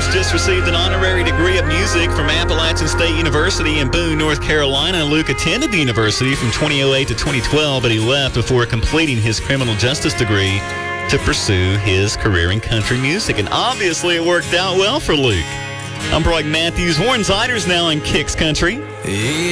just received an honorary degree of music from Appalachian State University in Boone, North Carolina. Luke attended the university from 2008 to 2012, but he left before completing his criminal justice degree to pursue his career in country music. And obviously it worked out well for Luke. I'm Brock Matthews. Warren Ziders now in Kicks Country.